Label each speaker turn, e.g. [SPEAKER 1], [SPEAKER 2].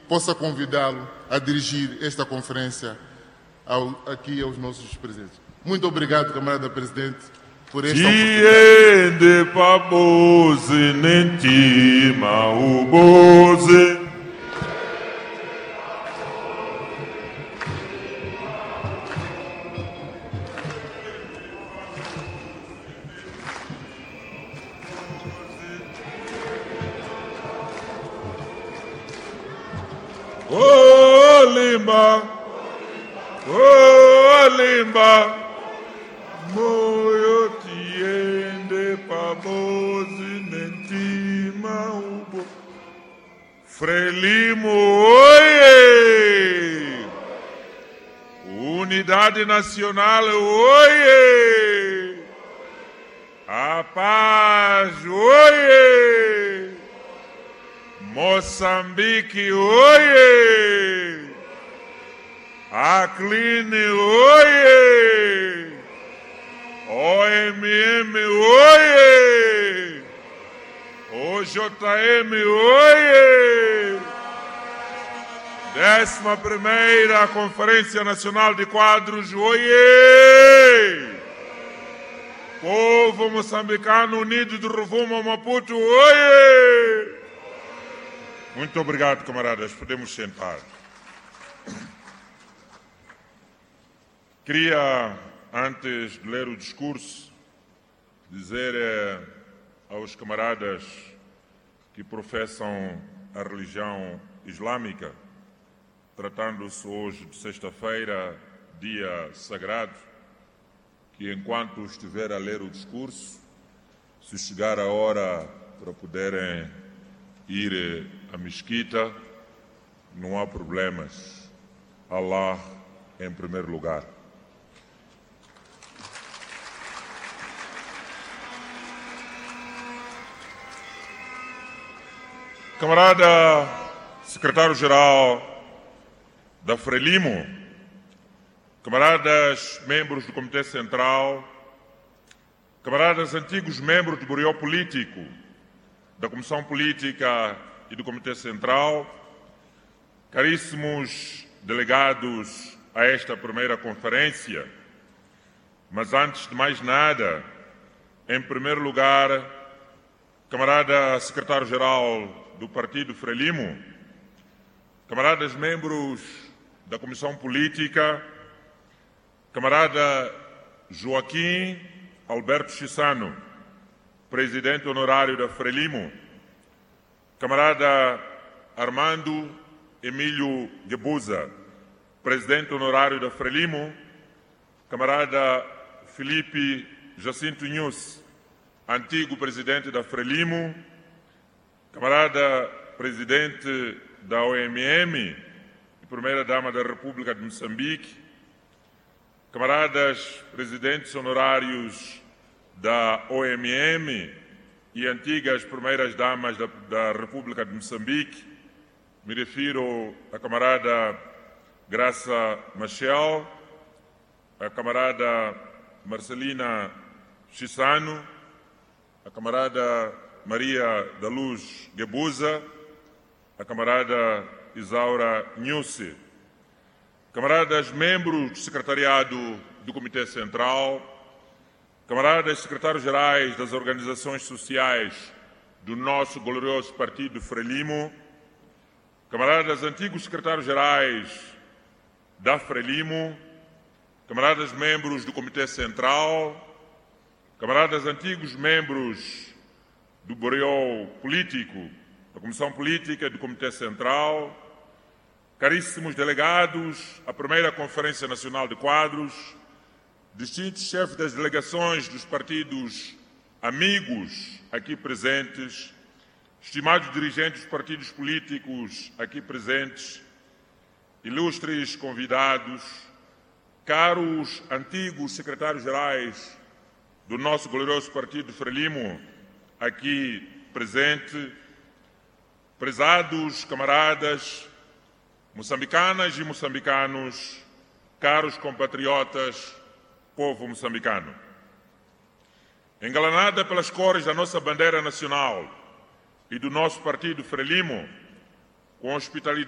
[SPEAKER 1] possa convidá-lo a dirigir esta conferência aqui aos nossos presentes. Muito obrigado, camarada presidente, por esta oportunidade.
[SPEAKER 2] Limba, moyo tiende pabozi nentima ubo. Frelimo, oie! Unidade Nacional, oie! A paz, oie! Moçambique, oie! Acline, oie! OMM, oie! OJM, oie! 11ª Conferência Nacional de Quadros, oie! Povo moçambicano unido de Rovuma ao Maputo, oie! Muito obrigado, camaradas. Podemos sentar. Queria, antes de ler o discurso, dizer aos camaradas que professam a religião islâmica, tratando-se hoje de sexta-feira, dia sagrado, que enquanto estiver a ler o discurso, se chegar a hora para poderem ir à mesquita, não há problemas. Allah em primeiro lugar. Camarada secretário-geral da Frelimo, camaradas membros do Comitê Central, camaradas antigos membros do Bureau Político, da Comissão Política e do Comitê Central, caríssimos delegados a esta primeira conferência, mas antes de mais nada, em primeiro lugar, camarada secretário-geral do Partido Frelimo, camaradas membros da Comissão Política, camarada Joaquim Alberto Chissano, presidente honorário da Frelimo, camarada Armando Emílio Gebuza, presidente honorário da Frelimo, camarada Felipe Jacinto Nhus, antigo presidente da Frelimo, camarada presidente da OMM e primeira-dama da República de Moçambique, camaradas presidentes honorários da OMM e antigas primeiras-damas da República de Moçambique, me refiro à camarada Graça Machel, à camarada Marcelina Chissano, à camarada Maria da Luz Gebuza, a camarada Isaura Nhusse, camaradas membros do secretariado do Comitê Central, camaradas secretários-gerais das organizações sociais do nosso glorioso Partido Frelimo, camaradas antigos secretários-gerais da Frelimo, camaradas membros do Comitê Central, camaradas antigos membros do Bureau Político, da Comissão Política e do Comitê Central, caríssimos delegados à primeira Conferência Nacional de Quadros, distintos chefes das delegações dos partidos amigos aqui presentes, estimados dirigentes dos partidos políticos aqui presentes, ilustres convidados, caros antigos secretários-gerais do nosso glorioso Partido Frelimo, aqui presente, prezados camaradas, moçambicanas e moçambicanos, caros compatriotas, povo moçambicano. Engalanada pelas cores da nossa bandeira nacional e do nosso Partido Frelimo, com hospitalidade